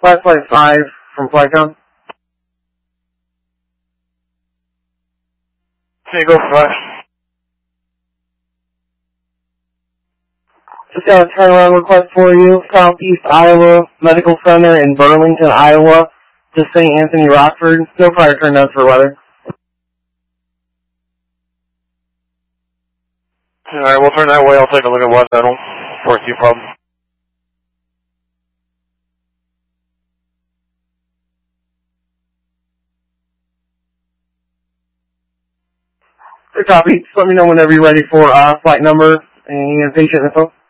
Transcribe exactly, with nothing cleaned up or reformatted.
Last flight five from Flightcom. Okay, go for five. Just got a turnaround request for you. Southeast Iowa Medical Center in Burlington, Iowa, to Saint Anthony, Rockford. No prior turnouts for weather. Alright, we'll turn that way. I'll take a look at what that'll force you from. Good copy. Just let me know whenever you're ready for uh, flight number and patient info.